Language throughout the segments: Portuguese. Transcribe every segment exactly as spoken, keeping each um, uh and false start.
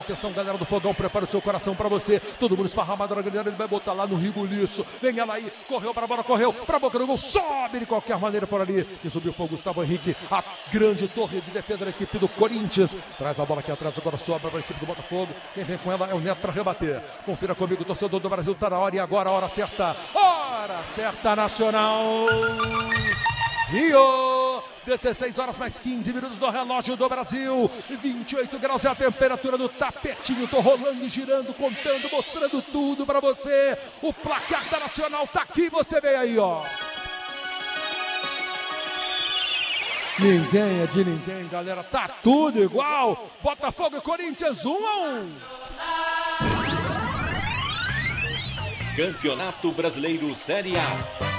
Atenção, galera do Fogão, prepara o seu coração pra você. Todo mundo esparramado na galera, ele vai botar lá no Ribuliço. Vem ela aí, correu pra bola, correu pra boca do gol, sobe de qualquer maneira por ali. Quem subiu foi o Gustavo Henrique, a grande torre de defesa da equipe do Corinthians. Traz a bola aqui atrás, agora sobra para a equipe do Botafogo. Quem vem com ela é o Neto pra rebater. Confira comigo, torcedor do Brasil, tá na hora e agora a hora certa. Hora certa nacional. Rio, dezesseis horas mais quinze minutos no relógio do Brasil, vinte e oito graus é a temperatura do tapetinho, tô rolando e girando, contando, mostrando tudo pra você, o placar da Nacional tá aqui, você vê aí, ó. Ninguém é de ninguém, galera, tá tudo igual, Botafogo e Corinthians, um a um. Campeonato Brasileiro Série A.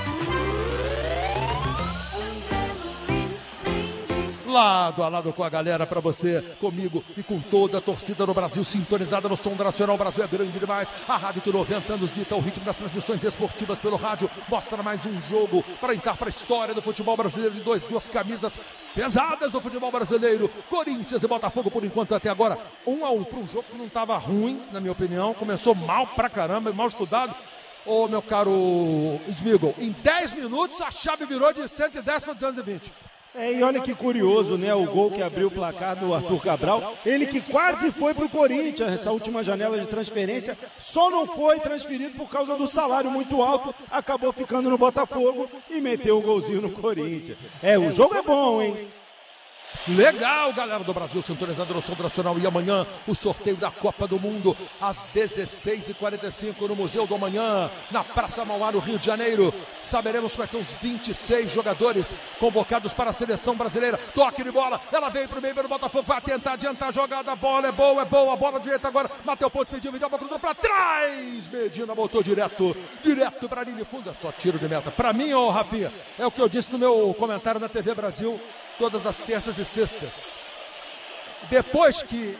Lado a lado com a galera, pra você, comigo e com toda a torcida do Brasil, sintonizada no som da Nacional. O Brasil é grande demais, a rádio que noventa anos dita o ritmo das transmissões esportivas pelo rádio, mostra mais um jogo para entrar para a história do futebol brasileiro, de dois, duas camisas pesadas do futebol brasileiro, Corinthians e Botafogo por enquanto até agora, um a um, para um jogo que não estava ruim, na minha opinião, começou mal pra caramba, mal estudado. Ô meu caro Smigol, em dez minutos a chave virou de cento e dez para duzentos e vinte. É, e olha que curioso, né, o gol que abriu o placar do Arthur Cabral, ele que quase foi pro Corinthians, essa última janela de transferência, só não foi transferido por causa do salário muito alto, acabou ficando no Botafogo e meteu o golzinho no Corinthians. É, o jogo é bom, hein? Legal, galera do Brasil, sintonizado no som nacional. E amanhã o sorteio da Copa do Mundo às dezesseis e quarenta e cinco no Museu do Amanhã, na Praça Mauá, no Rio de Janeiro. Saberemos quais são os vinte e seis jogadores convocados para a seleção brasileira. Toque de bola, ela veio pro meio do Botafogo, vai tentar adiantar a jogada, a bola é boa, é boa, a bola direita agora, bateu o ponto, pediu, Vidal, cruzou pra trás, Medina botou direto, direto pra linha de fundo, é só tiro de meta. Pra mim, ô Rafinha, é o que eu disse no meu comentário na T V Brasil, todas as terças e sextas. Depois que,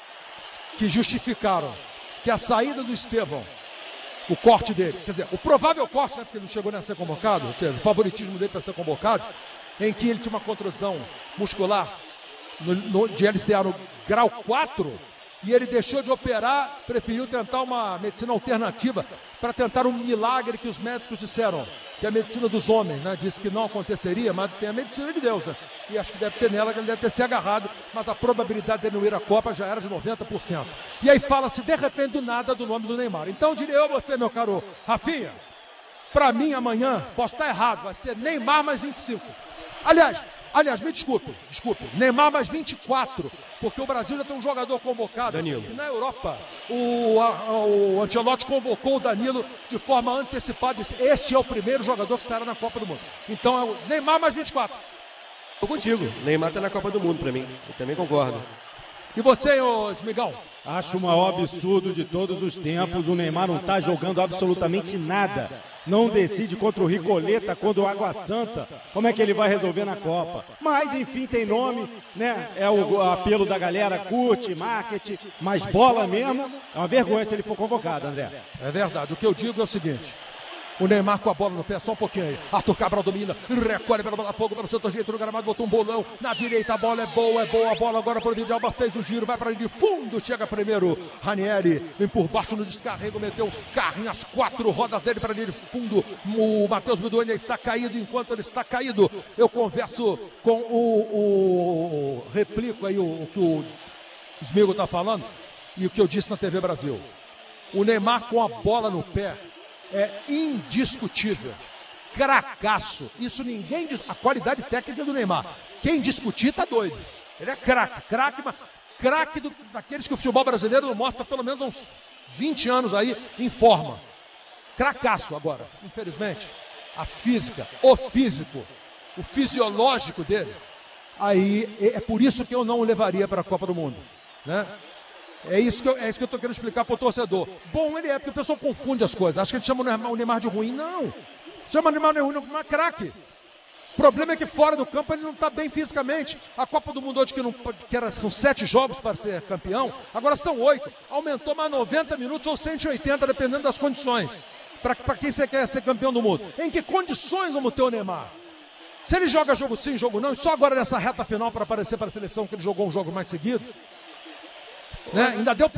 que justificaram que a saída do Estevão, o corte dele, quer dizer, o provável corte, né, porque ele não chegou nem a ser convocado, ou seja, o favoritismo dele para ser convocado, em que ele tinha uma contusão muscular no, no, de L C A no grau quatro, e ele deixou de operar, preferiu tentar uma medicina alternativa para tentar um milagre que os médicos disseram, que é a medicina dos homens, né? Disse que não aconteceria, mas tem a medicina de Deus, né? E acho que deve ter nela, que ele deve ter se agarrado, mas a probabilidade de não ir à Copa já era de noventa por cento. E aí fala-se, de repente, do nada, do nome do Neymar. Então, diria eu a você, meu caro Rafinha, para mim, amanhã, posso estar errado, vai ser Neymar mais vinte e cinco. Aliás, aliás, me desculpe, desculpe, Neymar mais vinte e quatro, porque o Brasil já tem um jogador convocado. Danilo. E na Europa, o, a, o Ancelotti convocou o Danilo de forma antecipada. Disse, este é o primeiro jogador que estará na Copa do Mundo. Então é o Neymar mais vinte e quatro. Estou contigo, Neymar está na Copa do Mundo para mim, eu também concordo. E você, ô Smigão? Acho o maior absurdo de todos os tempos, o Neymar não está jogando absolutamente nada. Não decide contra o Ricoleta, contra o Água Santa, como é que ele vai resolver na Copa. Mas, enfim, tem nome, né? É o apelo da galera, curte, marketing, mas bola mesmo, é uma vergonha se ele for convocado, André. É verdade, o que eu digo é o seguinte, o Neymar com a bola no pé, só um pouquinho aí. Arthur Cabral domina, recolhe pelo Botafogo, para o seu jeito no gramado, botou um bolão. Na direita a bola é boa, é boa a bola agora para o Vidal, fez o giro, vai para de fundo, chega primeiro. Ranieri vem por baixo no descarrego, meteu os carrinhos, as quatro rodas dele para de fundo. O Matheus Miduani está caído, enquanto ele está caído, eu converso com o, o replico aí, o, o que o Smigol está falando e o que eu disse na T V Brasil. O Neymar com a bola no pé é indiscutível, cracaço, isso ninguém diz, a qualidade técnica do Neymar, quem discutir tá doido, ele é craque, craque, mas craque do, daqueles que o futebol brasileiro não mostra há pelo menos uns vinte anos aí em forma, cracaço agora, infelizmente, a física, o físico, o fisiológico dele, aí é, é por isso que eu não o levaria para a Copa do Mundo, né? É isso que eu, é isso que eu tô querendo explicar pro torcedor. Bom ele é, porque o pessoal confunde as coisas. Acho que ele chama o Neymar, o Neymar de ruim. Não. Chama o Neymar de ruim, não é craque. O problema é que fora do campo ele não está bem fisicamente. A Copa do Mundo hoje, que, não, que era, são sete jogos para ser campeão, agora são oito. Aumentou mais noventa minutos ou cento e oitenta, dependendo das condições. Para quem você quer ser campeão do mundo. Em que condições vamos ter o Neymar? Se ele joga jogo sim, jogo não, e só agora nessa reta final para aparecer para a seleção que ele jogou um jogo mais seguido, né? Ainda deu